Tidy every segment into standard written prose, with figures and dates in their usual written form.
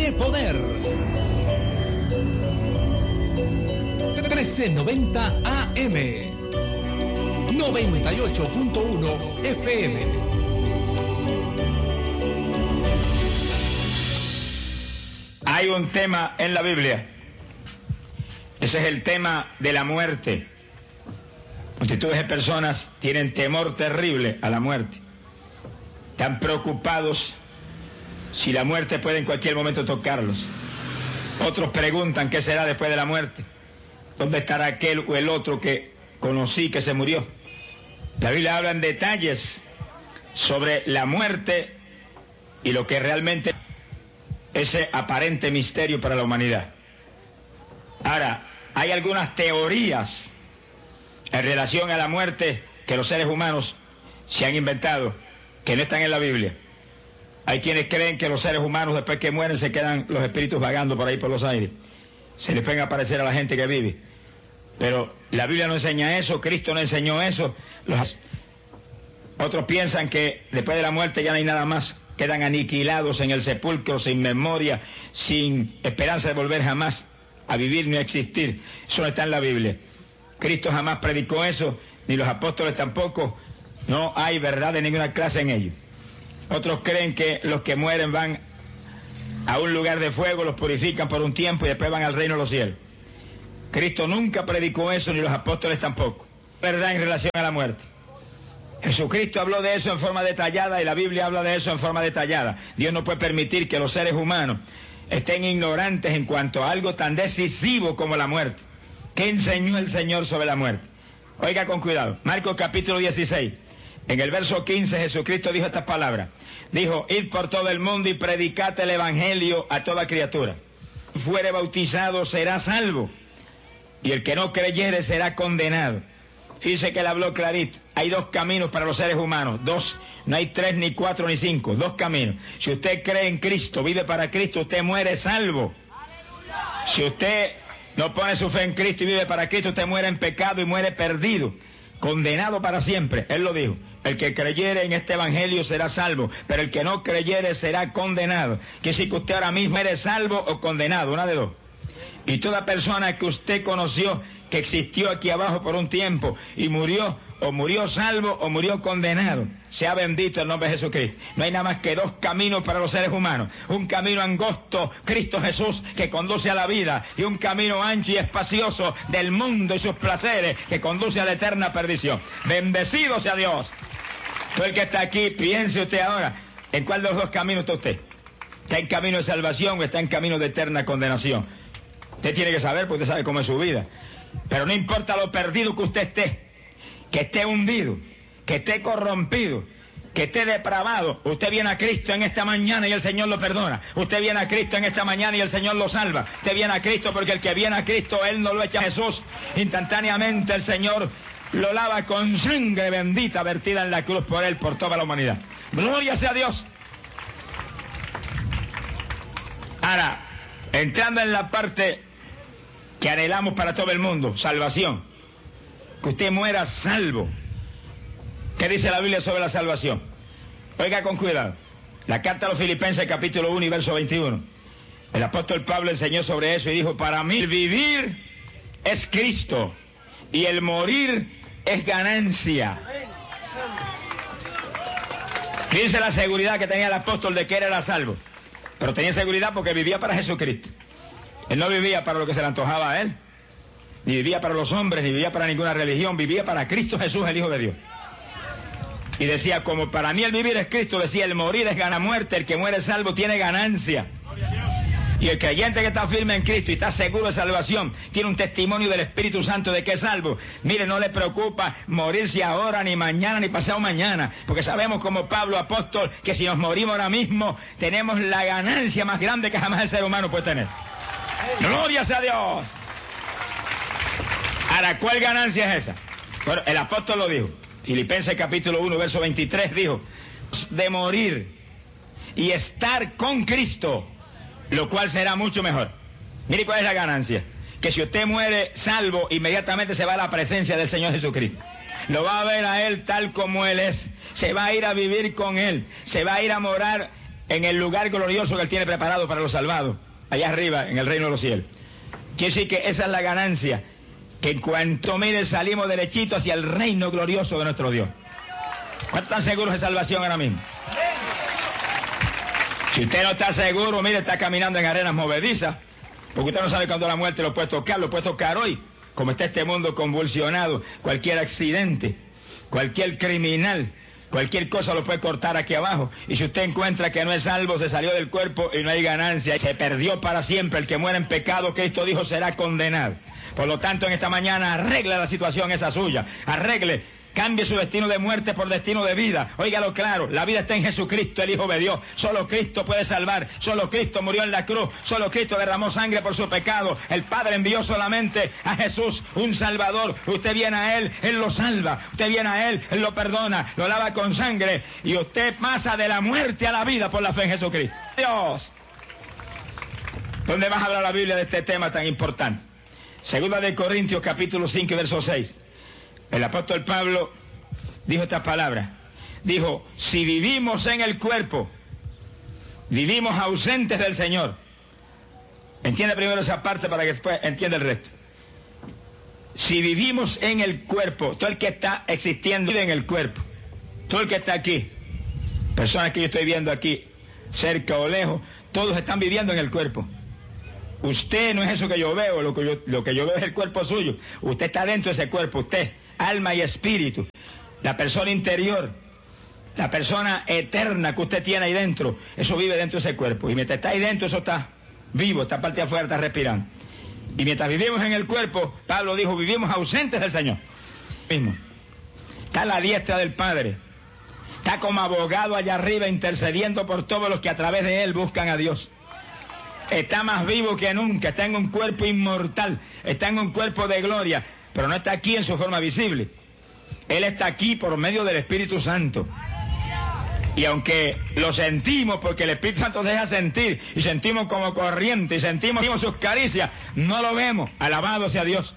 tiene poder. 1390 AM, 98.1 FM. Hay un tema en la Biblia. Ese es el tema de la muerte. Multitudes de personas tienen temor terrible a la muerte. Están preocupados si la muerte puede en cualquier momento tocarlos. Otros preguntan qué será después de la muerte. ¿Dónde estará aquel o el otro que conocí que se murió? La Biblia habla en detalles sobre la muerte y lo que realmente ese aparente misterio para la humanidad. Ahora, hay algunas teorías en relación a la muerte que los seres humanos se han inventado, que no están en la Biblia. Hay quienes creen que los seres humanos después que mueren se quedan los espíritus vagando por ahí por los aires. Se les pueden aparecer a la gente que vive. Pero la Biblia no enseña eso, Cristo no enseñó eso. Otros piensan que después de la muerte ya no hay nada más. Quedan aniquilados en el sepulcro, sin memoria, sin esperanza de volver jamás a vivir ni a existir. Eso no está en la Biblia. Cristo jamás predicó eso, ni los apóstoles tampoco. No hay verdad de ninguna clase en ello. Otros creen que los que mueren van a un lugar de fuego, los purifican por un tiempo y después van al reino de los cielos. Cristo nunca predicó eso, ni los apóstoles tampoco. Verdad en relación a la muerte. Jesucristo habló de eso en forma detallada y la Biblia habla de eso en forma detallada. Dios no puede permitir que los seres humanos estén ignorantes en cuanto a algo tan decisivo como la muerte. ¿Qué enseñó el Señor sobre la muerte? Oiga con cuidado. Marcos capítulo 16. En el verso 15 Jesucristo dijo estas palabras. Dijo, id por todo el mundo y predicad el evangelio a toda criatura. Si fuere bautizado será salvo, y el que no creyere será condenado. Fíjese que él habló clarito. Hay dos caminos para los seres humanos. Dos. No hay 3, ni 4, ni 5. Dos caminos. Si usted cree en Cristo, vive para Cristo, usted muere salvo. Si usted no pone su fe en Cristo y vive para Cristo, usted muere en pecado y muere perdido, condenado para siempre. Él lo dijo. El que creyere en este evangelio será salvo, pero el que no creyere será condenado. Quiere decir que usted ahora mismo eres salvo o condenado, una de dos. Y toda persona que usted conoció, que existió aquí abajo por un tiempo y murió, o murió salvo o murió condenado, sea bendito el nombre de Jesucristo. No hay nada más que dos caminos para los seres humanos. Un camino angosto, Cristo Jesús, que conduce a la vida, y un camino ancho y espacioso del mundo y sus placeres, que conduce a la eterna perdición. Bendecido sea Dios. Todo el que está aquí, piense usted ahora, ¿en cuál de los dos caminos está usted? ¿Está en camino de salvación o está en camino de eterna condenación? Usted tiene que saber, porque usted sabe cómo es su vida. Pero no importa lo perdido que usted esté, que esté hundido, que esté corrompido, que esté depravado, usted viene a Cristo en esta mañana y el Señor lo perdona. Usted viene a Cristo en esta mañana y el Señor lo salva. Usted viene a Cristo porque el que viene a Cristo, Él no lo echa a Jesús. Instantáneamente el Señor lo lava con sangre bendita vertida en la cruz por Él, por toda la humanidad. Gloria sea a Dios. Ahora, entrando en la parte que anhelamos para todo el mundo, salvación. Que usted muera salvo. ¿Qué dice la Biblia sobre la salvación? Oiga con cuidado. La carta a los Filipenses, capítulo 1 y verso 21. El apóstol Pablo enseñó sobre eso y dijo, para mí el vivir es Cristo y el morir es ganancia. Fíjense la seguridad que tenía el apóstol de que él era salvo. Pero tenía seguridad porque vivía para Jesucristo. Él no vivía para lo que se le antojaba a él, ni vivía para los hombres, ni vivía para ninguna religión, vivía para Cristo Jesús, el Hijo de Dios. Y decía, como para mí el vivir es Cristo, decía, el morir es gana muerte, el que muere salvo tiene ganancia. Y el creyente que está firme en Cristo y está seguro de salvación, tiene un testimonio del Espíritu Santo de que es salvo. Mire, no le preocupa morirse ahora, ni mañana, ni pasado mañana, porque sabemos como Pablo, apóstol, que si nos morimos ahora mismo, tenemos la ganancia más grande que jamás el ser humano puede tener. ¡Gloria sea a Dios! Ahora, ¿cuál ganancia es esa? Bueno, el apóstol lo dijo. Filipenses capítulo 1, verso 23 dijo, de morir y estar con Cristo, lo cual será mucho mejor. Mire cuál es la ganancia. Que si usted muere salvo, inmediatamente se va a la presencia del Señor Jesucristo. Lo va a ver a Él tal como Él es. Se va a ir a vivir con Él. Se va a ir a morar en el lugar glorioso que Él tiene preparado para los salvados, allá arriba, en el reino de los cielos. Quiere decir que esa es la ganancia, que en cuanto mire salimos derechito hacia el reino glorioso de nuestro Dios. ¿Cuántos están seguros de salvación ahora mismo? Si usted no está seguro, mire, está caminando en arenas movedizas, porque usted no sabe cuándo la muerte lo puede tocar hoy, como está este mundo convulsionado. Cualquier accidente, cualquier criminal, cualquier cosa lo puede cortar aquí abajo. Y si usted encuentra que no es salvo, se salió del cuerpo y no hay ganancia, se perdió para siempre. El que muere en pecado, Cristo dijo, será condenado. Por lo tanto, en esta mañana arregle la situación esa suya, arregle. Cambie su destino de muerte por destino de vida. Óigalo claro, la vida está en Jesucristo, el Hijo de Dios. Solo Cristo puede salvar, solo Cristo murió en la cruz, solo Cristo derramó sangre por su pecado. El Padre envió solamente a Jesús, un Salvador. Usted viene a Él, Él lo salva. Usted viene a Él, Él lo perdona, lo lava con sangre. Y usted pasa de la muerte a la vida por la fe en Jesucristo. Dios. ¿Dónde más habla la Biblia de este tema tan importante? Segunda de Corintios, capítulo 5, verso 6. El apóstol Pablo dijo estas palabras. Dijo, si vivimos en el cuerpo, vivimos ausentes del Señor. Entiende primero esa parte para que después entienda el resto. Si vivimos en el cuerpo, todo el que está existiendo vive en el cuerpo. Todo el que está aquí, personas que yo estoy viendo aquí, cerca o lejos, todos están viviendo en el cuerpo. Usted no es eso que yo veo, lo que yo veo es el cuerpo suyo. Usted está dentro de ese cuerpo, usted, alma y espíritu, la persona interior, la persona eterna que usted tiene ahí dentro, eso vive dentro de ese cuerpo. Y mientras está ahí dentro, eso está vivo, esta parte de afuera está respirando. Y mientras vivimos en el cuerpo, Pablo dijo, vivimos ausentes del Señor. Mismo. Está a la diestra del Padre. Está como abogado allá arriba intercediendo por todos los que a través de Él buscan a Dios. Está más vivo que nunca, está en un cuerpo inmortal, está en un cuerpo de gloria, pero no está aquí en su forma visible. Él está aquí por medio del Espíritu Santo. Y aunque lo sentimos, porque el Espíritu Santo deja sentir, y sentimos como corriente, y sentimos sus caricias, no lo vemos. Alabado sea Dios.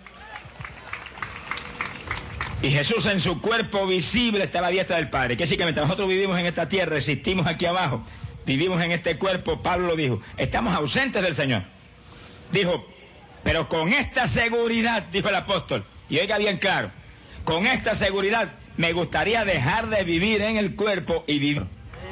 Y Jesús en su cuerpo visible está a la diestra del Padre. Que sí, que mientras nosotros vivimos en esta tierra, existimos aquí abajo, vivimos en este cuerpo, Pablo lo dijo, estamos ausentes del Señor. Dijo, pero con esta seguridad, dijo el apóstol, y oiga bien claro, con esta seguridad me gustaría dejar de vivir en el cuerpo y vivir.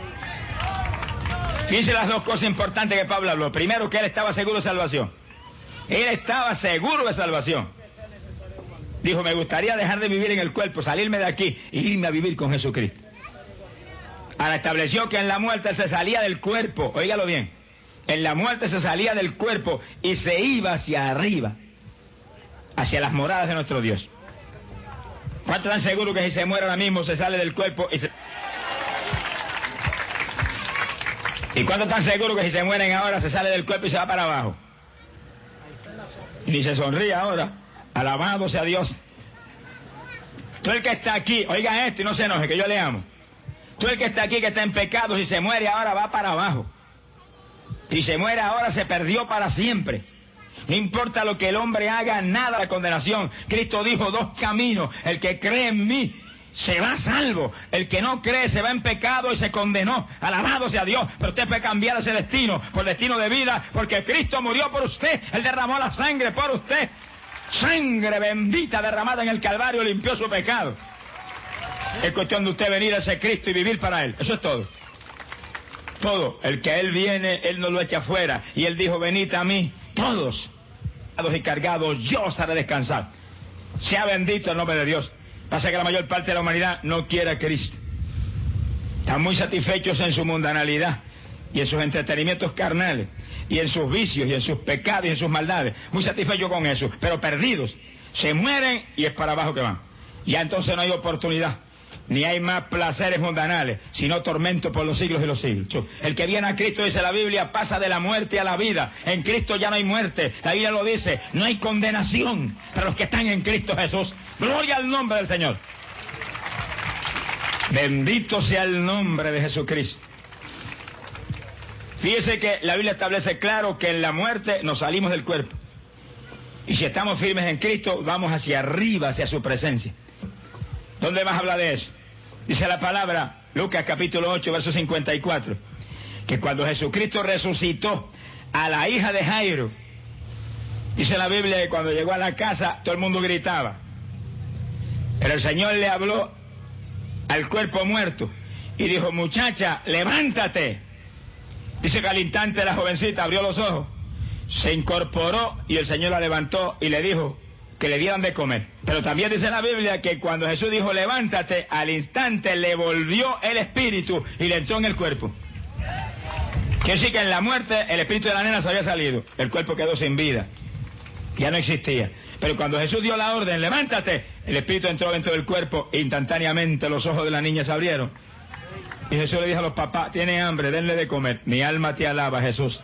Fíjense las dos cosas importantes que Pablo habló. Primero, que él estaba seguro de salvación. Él estaba seguro de salvación. Dijo, me gustaría dejar de vivir en el cuerpo, salirme de aquí y irme a vivir con Jesucristo. Ahora estableció que en la muerte se salía del cuerpo, óigalo bien, en la muerte se salía del cuerpo y se iba hacia arriba, hacia las moradas de nuestro Dios. ¿Cuántos están seguros que si se muere ahora mismo se sale del cuerpo y se... ¿Y cuántos están seguros que si se mueren ahora se sale del cuerpo y se va para abajo? Ni se sonríe ahora. Alabado sea Dios. Todo el que está aquí, oiga esto y no se enoje, que yo le amo. Todo el que está aquí, que está en pecados y se muere ahora, va para abajo. Y se muere ahora, se perdió para siempre. No importa lo que el hombre haga, nada de condenación. Cristo dijo, dos caminos. El que cree en mí se va salvo. El que no cree se va en pecado y se condenó. Alabado sea Dios. Pero usted puede cambiar ese destino por destino de vida, porque Cristo murió por usted. Él derramó la sangre por usted. Sangre bendita derramada en el Calvario limpió su pecado. Es cuestión de usted venir a ese Cristo y vivir para Él. Eso es todo. Todo. El que a Él viene, Él no lo echa afuera. Y Él dijo, venid a mí, todos y cargados, yo os haré descansar. Sea bendito el nombre de Dios. Pasa que la mayor parte de la humanidad no quiere a Cristo. Están muy satisfechos en su mundanalidad y en sus entretenimientos carnales y en sus vicios y en sus pecados y en sus maldades. Muy satisfechos con eso, pero perdidos. Se mueren y es para abajo que van. Ya entonces no hay oportunidad. Ni hay más placeres mundanales, sino tormento por los siglos de los siglos. El que viene a Cristo, dice la Biblia, pasa de la muerte a la vida. En Cristo ya no hay muerte. La Biblia lo dice, no hay condenación para los que están en Cristo Jesús. Gloria al nombre del Señor. Bendito sea el nombre de Jesucristo. Fíjese que la Biblia establece claro que en la muerte nos salimos del cuerpo. Y si estamos firmes en Cristo, vamos hacia arriba, hacia su presencia. ¿Dónde más habla de eso? Dice la palabra, Lucas capítulo 8, verso 54. que cuando Jesucristo resucitó a la hija de Jairo, dice la Biblia que cuando llegó a la casa todo el mundo gritaba, pero el Señor le habló al cuerpo muerto y dijo: muchacha, levántate. Dice que al instante la jovencita abrió los ojos, se incorporó y el Señor la levantó y le dijo que le dieran de comer. Pero también dice la Biblia que cuando Jesús dijo levántate, al instante le volvió el espíritu y le entró en el cuerpo. Quiere decir que en la muerte el espíritu de la nena se había salido, el cuerpo quedó sin vida, ya no existía. Pero cuando Jesús dio la orden, levántate, el espíritu entró dentro del cuerpo e instantáneamente los ojos de la niña se abrieron. Y Jesús le dijo a los papás: tiene hambre, denle de comer. Mi alma te alaba, Jesús.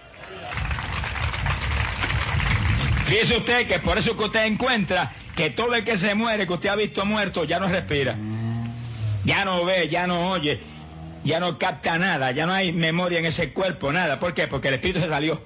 Fíjese usted que por eso que usted encuentra que todo el que se muere, que usted ha visto muerto, ya no respira, ya no ve, ya no oye, ya no capta nada, ya no hay memoria en ese cuerpo, nada. ¿Por qué? Porque el espíritu se salió.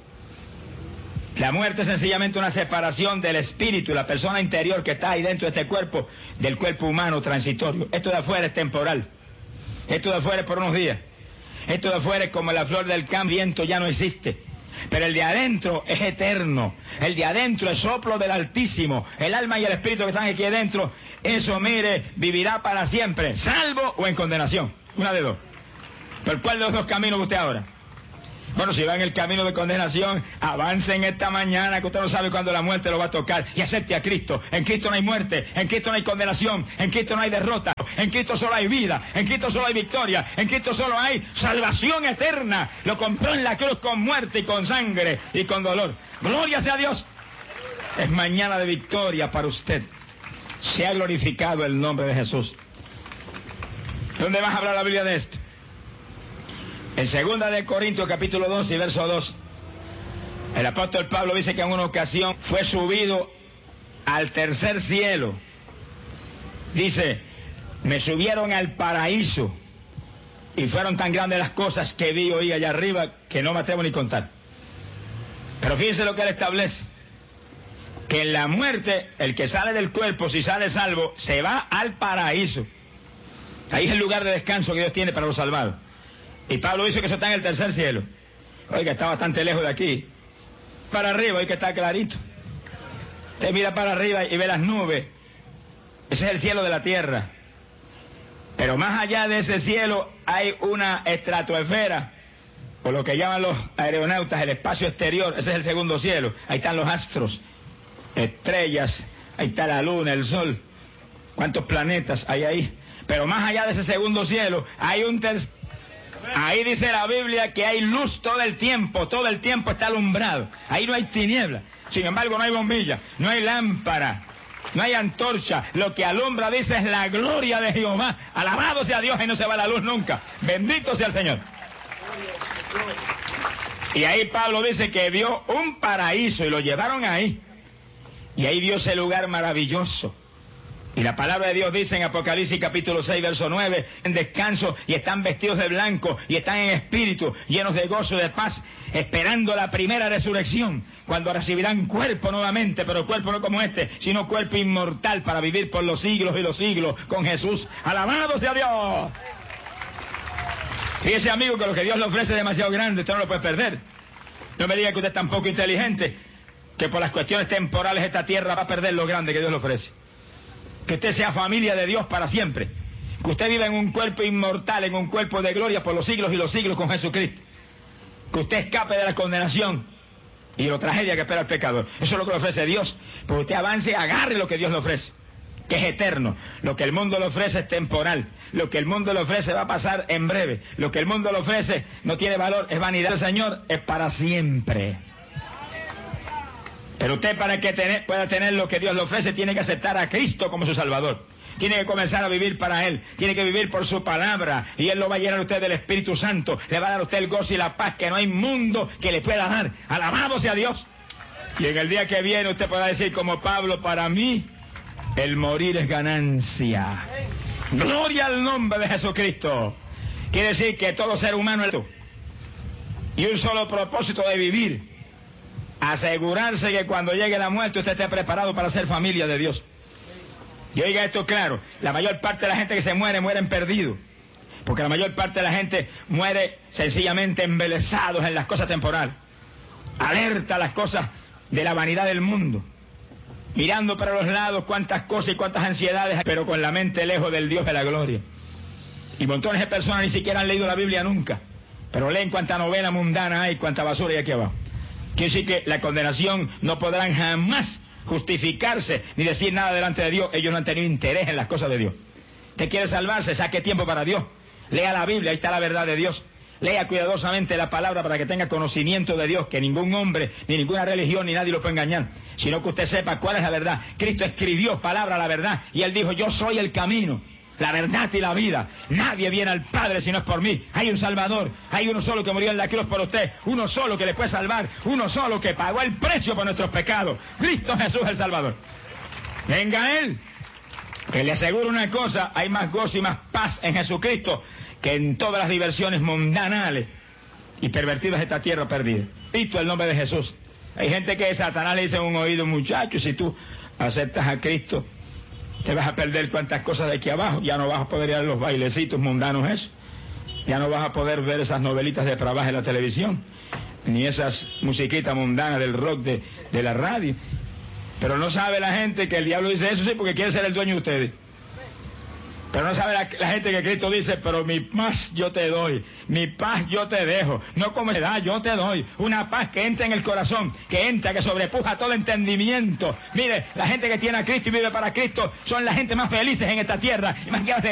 La muerte es sencillamente una separación del espíritu, la persona interior que está ahí dentro de este cuerpo, del cuerpo humano transitorio. Esto de afuera es temporal, esto de afuera es por unos días, esto de afuera es como la flor del campo, viento ya no existe. Pero el de adentro es eterno, el de adentro es soplo del Altísimo, el alma y el espíritu que están aquí adentro, eso, mire, vivirá para siempre, salvo o en condenación, una de dos. ¿Por cuál de los dos caminos usted ahora? Bueno, si va en el camino de condenación, avance en esta mañana, que usted no sabe cuándo la muerte lo va a tocar, y acepte a Cristo. En Cristo no hay muerte, en Cristo no hay condenación, en Cristo no hay derrota, en Cristo solo hay vida, en Cristo solo hay victoria, en Cristo solo hay salvación eterna. Lo compró en la cruz con muerte y con sangre y con dolor. Gloria sea a Dios. Es mañana de victoria para usted. Se ha glorificado el nombre de Jesús. ¿Dónde vas a hablar la Biblia de esto? En 2 de Corintios capítulo 2 y verso 2, el apóstol Pablo dice que en una ocasión fue subido al tercer cielo. Dice: me subieron al paraíso y fueron tan grandes las cosas que vi y oí allá arriba que no me atrevo ni contar. Pero fíjense lo que él establece, que en la muerte el que sale del cuerpo, si sale salvo, se va al paraíso. Ahí es el lugar de descanso que Dios tiene para los salvados. Y Pablo dice que eso está en el tercer cielo. Oiga, está bastante lejos de aquí. Para arriba, oiga, está clarito. Usted mira para arriba y ve las nubes. Ese es el cielo de la tierra. Pero más allá de ese cielo hay una estratosfera, o lo que llaman los aeronautas el espacio exterior. Ese es el segundo cielo. Ahí están los astros, estrellas, ahí está la luna, el sol. ¿Cuántos planetas hay ahí? Pero más allá de ese segundo cielo hay un tercer. Ahí dice la Biblia que hay luz todo el tiempo está alumbrado. Ahí no hay tiniebla. Sin embargo, no hay bombilla, no hay lámpara, no hay antorcha. Lo que alumbra, dice, es la gloria de Jehová. Alabado sea Dios, y no se va la luz nunca. Bendito sea el Señor. Y ahí Pablo dice que vio un paraíso y lo llevaron ahí. Y ahí vio ese lugar maravilloso. Y la palabra de Dios dice en Apocalipsis capítulo 6, verso 9, en descanso, y están vestidos de blanco, y están en espíritu, llenos de gozo y de paz, esperando la primera resurrección, cuando recibirán cuerpo nuevamente, pero cuerpo no como este, sino cuerpo inmortal, para vivir por los siglos y los siglos con Jesús. ¡Alabado sea Dios! Fíjese, amigo, que lo que Dios le ofrece es demasiado grande, usted no lo puede perder. No me diga que usted es tan poco inteligente, que por las cuestiones temporales esta tierra va a perder lo grande que Dios le ofrece. Que usted sea familia de Dios para siempre. Que usted viva en un cuerpo inmortal, en un cuerpo de gloria por los siglos y los siglos con Jesucristo. Que usted escape de la condenación y de la tragedia que espera el pecador. Eso es lo que le ofrece Dios. Porque usted avance y agarre lo que Dios le ofrece, que es eterno. Lo que el mundo le ofrece es temporal. Lo que el mundo le ofrece va a pasar en breve. Lo que el mundo le ofrece no tiene valor, es vanidad. El Señor es para siempre. Pero usted, para que pueda tener lo que Dios le ofrece, tiene que aceptar a Cristo como su Salvador. Tiene que comenzar a vivir para Él. Tiene que vivir por su palabra. Y Él lo va a llenar a usted del Espíritu Santo. Le va a dar a usted el gozo y la paz que no hay mundo que le pueda dar. Alabado sea Dios. Y en el día que viene usted podrá decir como Pablo: para mí el morir es ganancia. Gloria al nombre de Jesucristo. Quiere decir que todo ser humano es y un solo propósito de vivir. Asegurarse que cuando llegue la muerte usted esté preparado para ser familia de Dios. Y oiga esto claro, la mayor parte de la gente que se muere, mueren perdidos. Porque la mayor parte de la gente muere sencillamente embelesados en las cosas temporales, alerta a las cosas de la vanidad del mundo, mirando para los lados cuántas cosas y cuántas ansiedades, pero con la mente lejos del Dios de la gloria. Y montones de personas ni siquiera han leído la Biblia nunca, pero leen cuánta novela mundana hay, cuánta basura hay aquí abajo. Quiere decir que la condenación no podrán jamás justificarse ni decir nada delante de Dios. Ellos no han tenido interés en las cosas de Dios. ¿Usted quiere salvarse? Saque tiempo para Dios. Lea la Biblia, ahí está la verdad de Dios. Lea cuidadosamente la palabra para que tenga conocimiento de Dios, que ningún hombre, ni ninguna religión, ni nadie lo puede engañar, sino que usted sepa cuál es la verdad. Cristo escribió palabra la verdad, y Él dijo, yo soy el camino, la verdad y la vida. Nadie viene al Padre si no es por mí. Hay un Salvador, hay uno solo que murió en la cruz por usted, uno solo que le puede salvar, uno solo que pagó el precio por nuestros pecados. Cristo Jesús el Salvador. Venga a Él, que le aseguro una cosa, hay más gozo y más paz en Jesucristo que en todas las diversiones mundanales y pervertidas de esta tierra perdida. Cristo, el nombre de Jesús. Hay gente que Satanás le dice en un oído, muchacho, si tú aceptas a Cristo, te vas a perder cuantas cosas de aquí abajo, ya no vas a poder ir a los bailecitos mundanos eso, ya no vas a poder ver esas novelitas de trabajo en la televisión, ni esas musiquitas mundanas del rock de la radio. Pero no sabe la gente que el diablo dice eso sí porque quiere ser el dueño de ustedes. Pero no sabe la gente que Cristo dice, pero mi paz yo te doy, mi paz yo te dejo, no como edad yo te doy, una paz que entra en el corazón, que entra, que sobrepuja todo entendimiento. Mire, la gente que tiene a Cristo y vive para Cristo son la gente más felices en esta tierra y más que